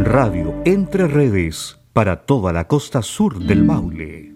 Radio Entre Redes para toda la costa sur del Maule.